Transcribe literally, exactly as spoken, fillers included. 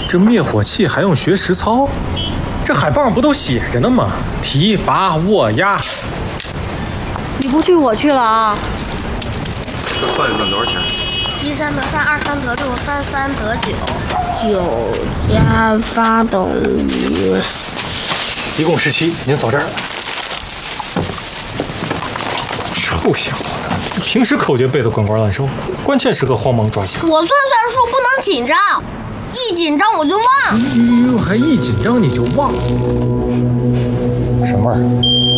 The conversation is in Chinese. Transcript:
这灭火器还用学实操？ 这海报上不都写着呢吗？提拔握压。 你不去，我去了啊！ 这算一算多少钱？ 一三得三，二三得六，三三得九， 九加八等于一共十七。您扫这儿。臭小子，平时口诀背得滚瓜烂熟，关键时刻慌忙抓瞎。 我算算数不能紧张，一紧张我就忘。 哟，还一紧张你就忘？ 什么味儿？